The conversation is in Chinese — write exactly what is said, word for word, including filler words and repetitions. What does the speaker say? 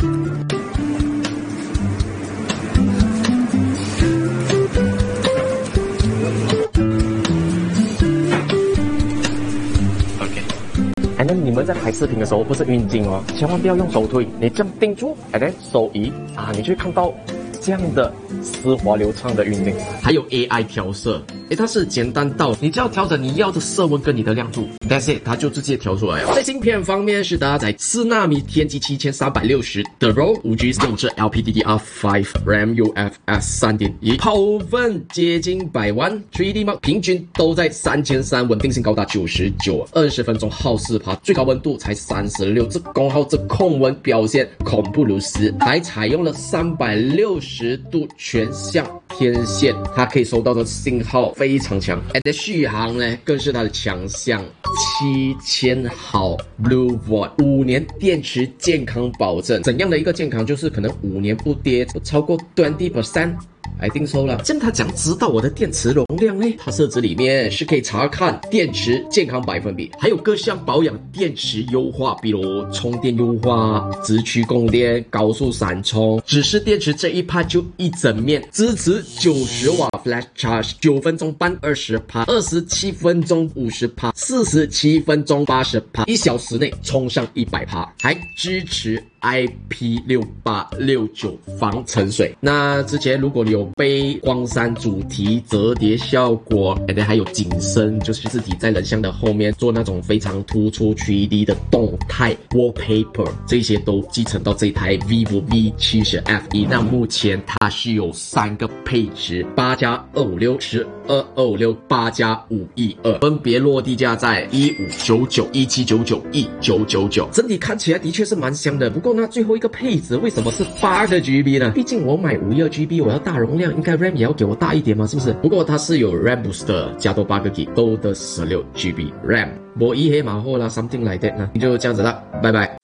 那你们在拍视频的时候不是运镜哦，千万不要用手推，你这样定住，哎，手移啊，你就会看到这样的丝滑流畅的运镜。还有 A I 调色，诶，它是简单到你只要调整你要的色温跟你的亮度 ，That's it， 它就直接调出来了。在芯片方面是搭载四纳米天玑七千三百六十的 R O 五 G 用至 L P D D R 五 RAM U F S 三点一， 跑分接近百万 三 D Mark 平均都在三千三，稳定性高达九十九，二十分钟耗 四趴， 最高温度才三十六，这功耗这控温表现恐怖如斯，还采用了三百六十度全向天线，它可以收到的信号非常强，而且续航呢更是它的强项，七千毫 Blue Volt， 五年电池健康保证。怎样的一个健康？就是可能五年不跌不超过 百分之二十。I think so 了。这样他讲知道我的电池容量呢？它设置里面是可以查看电池健康百分比，还有各项保养电池优化，比如充电优化、直驱供电、高速闪充。只是电池这一趴就一整面，支持九十瓦 Flash Charge， 九分钟半 二十趴， 二十七分钟 五十趴， 四十七分钟 八十趴， 一小时内充上一百趴，还支持 I P 六八六九 防沉水。那之前如果你有被光栅主题折叠效果，还有景深，就是字体在人像的后面做那种非常突出 三 D 的动态 wallpaper， 这些都继承到这台 vivo V 七十 F E。 那目前它是有三个配置，八加二五六、十二二五六、八加五一二，分别落地价在一五九九、一七九九、一九九九。整体看起来的确是蛮香的，不过那最后一个配置为什么是八个 G B 呢？毕竟我买五十二 G B， 我要大容量，应该 RAM 也要给我大一点嘛，是不是？不过它是有 RAM Booster 加多八个 G B， 都的十六 G B RAM。我一黑马后啦 ，something like that 呢，就这样子啦，拜拜。